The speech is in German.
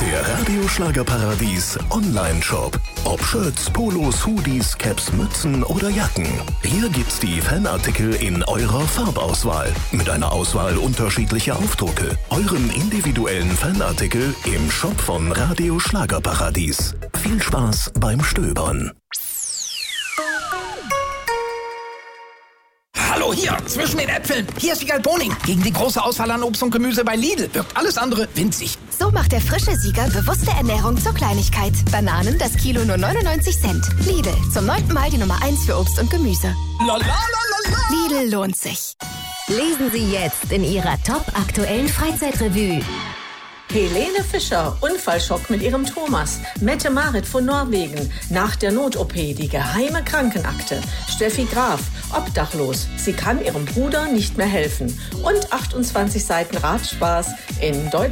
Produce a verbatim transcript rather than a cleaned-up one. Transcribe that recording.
Der Radio Schlagerparadies Online-Shop. Ob Shirts, Polos, Hoodies, Caps, Mützen oder Jacken. Hier gibt's die Fanartikel in eurer Farbauswahl. Mit einer Auswahl unterschiedlicher Aufdrucke. Euren individuellen Fanartikel im Shop von Radio Schlagerparadies. Viel Spaß beim Stöbern. Hallo, hier, zwischen den Äpfeln. Hier ist Wiegald Boning. Gegen die große Auswahl an Obst und Gemüse bei Lidl wirkt alles andere winzig. So macht der frische Sieger bewusste Ernährung zur Kleinigkeit. Bananen, das Kilo nur neunundneunzig Cent. Lidl, zum neunten Mal die Nummer eins für Obst und Gemüse. La, la, la, la, la. Lidl lohnt sich. Lesen Sie jetzt in Ihrer top-aktuellen Freizeitrevue. Helene Fischer, Unfallschock mit ihrem Thomas. Mette-Marit von Norwegen, nach der Not-O P, die geheime Krankenakte. Steffi Graf, obdachlos, sie kann ihrem Bruder nicht mehr helfen. Und achtundzwanzig Seiten Radspaß in Deutsch.